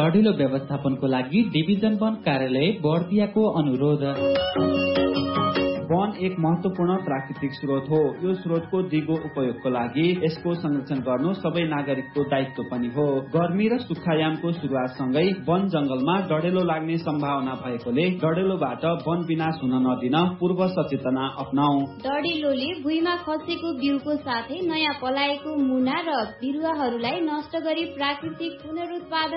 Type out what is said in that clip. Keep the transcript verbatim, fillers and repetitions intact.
डढिलो व्यवस्थापनको लागि डिभिजन वन कार्यालय बर्दियाको अनुरोध। वन एक महत्वपूर्ण प्राकृतिक स्रोत हो। यो स्रोतको दिगो उपयोगको लागि यसको संरक्षण गर्नु सबै नागरिकको दायित्व पनि हो। गर्मी र सुक्खायामको सुरुवातसँगै वन जंगलमा डढेलो लाग्ने सम्भावना भएकोले डढेलोबाट वन विनाश हुन नदिन पूर्व सचेतना अपनाऊ। डढेलोले भुइँमा खसेको बिउको साथै नयाँ पलाएको मुना र बिरुवाहरूलाई नष्ट गरी प्राकृतिक पुनरुत्पादन